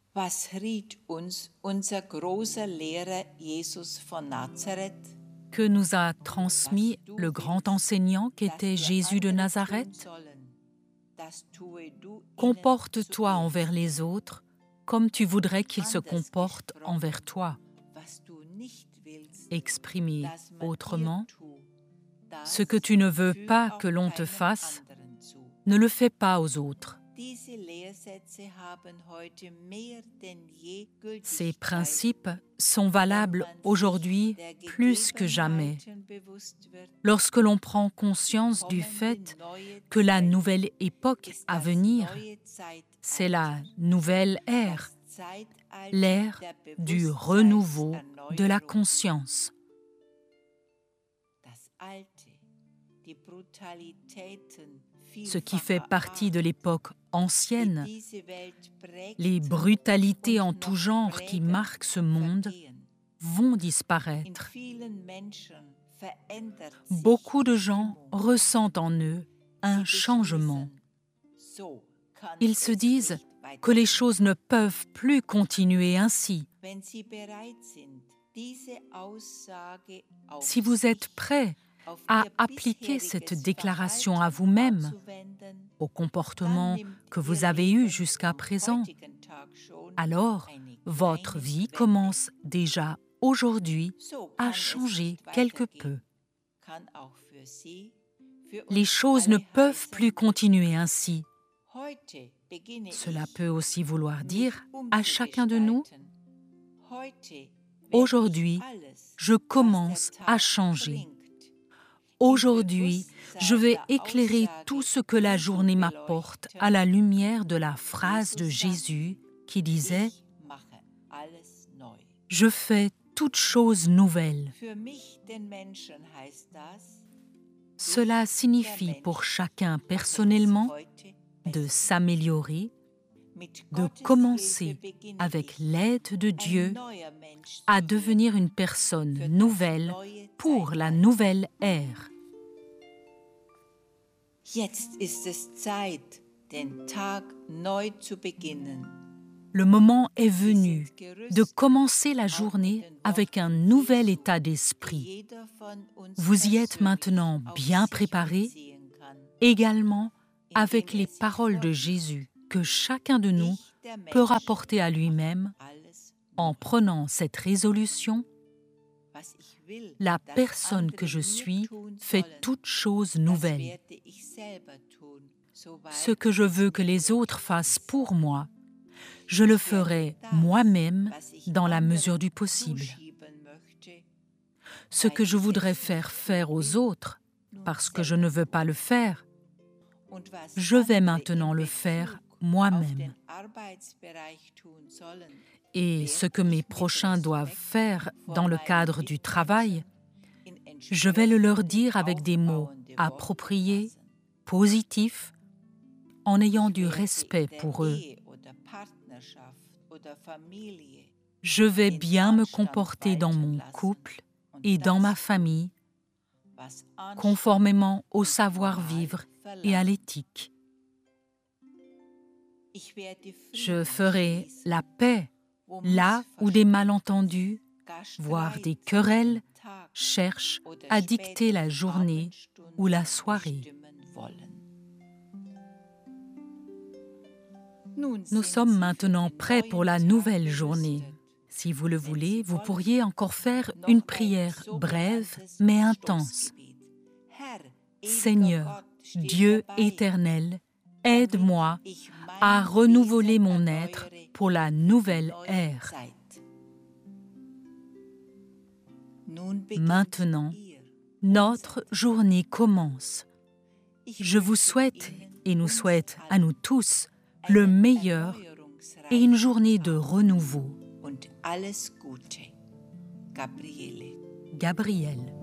Was riet uns unser großer Lehrer Jesus von Nazareth? Que nous a transmis le grand enseignant qu'était Jésus de Nazareth? Comporte-toi envers les autres comme tu voudrais qu'ils se comportent envers toi. Exprimé autrement, ce que tu ne veux pas que l'on te fasse, ne le fais pas aux autres. Ces principes sont valables aujourd'hui plus que jamais. Lorsque l'on prend conscience du fait que la nouvelle époque à venir, c'est la nouvelle ère, l'ère du renouveau de la conscience. Ce qui fait partie de l'époque ancienne, les brutalités en tout genre qui marquent ce monde vont disparaître. Beaucoup de gens ressentent en eux un changement. Ils se disent que les choses ne peuvent plus continuer ainsi. Si vous êtes prêts à appliquer cette déclaration à vous-même, au comportement que vous avez eu jusqu'à présent, alors votre vie commence déjà aujourd'hui à changer quelque peu. Les choses ne peuvent plus continuer ainsi. Cela peut aussi vouloir dire à chacun de nous, aujourd'hui, je commence à changer. Aujourd'hui, je vais éclairer tout ce que la journée m'apporte à la lumière de la phrase de Jésus qui disait « Je fais toutes choses nouvelles ». Cela signifie pour chacun personnellement de s'améliorer, de commencer avec l'aide de Dieu à devenir une personne nouvelle pour la nouvelle ère. Jetzt ist es Zeit, den Tag neu zu beginnen. Le moment est venu de commencer la journée avec un nouvel état d'esprit. Vous y êtes maintenant bien préparés, également avec les paroles de Jésus que chacun de nous peut rapporter à lui-même en prenant cette résolution. La personne que je suis fait toutes choses nouvelles. Ce que je veux que les autres fassent pour moi, je le ferai moi-même dans la mesure du possible. Ce que je voudrais faire aux autres, parce que je ne veux pas le faire, je vais maintenant le faire moi-même. Et ce que mes prochains doivent faire dans le cadre du travail, je vais le leur dire avec des mots appropriés, positifs, en ayant du respect pour eux. Je vais bien me comporter dans mon couple et dans ma famille, conformément au savoir-vivre et à l'éthique. Je ferai la paix là où des malentendus, voire des querelles, cherchent à dicter la journée ou la soirée. Nous sommes maintenant prêts pour la nouvelle journée. Si vous le voulez, vous pourriez encore faire une prière brève mais intense. Seigneur, Dieu éternel, aide-moi à renouveler mon être pour la nouvelle ère. Maintenant, notre journée commence. Je vous souhaite et nous souhaite à nous tous le meilleur et une journée de renouveau. Gabriel.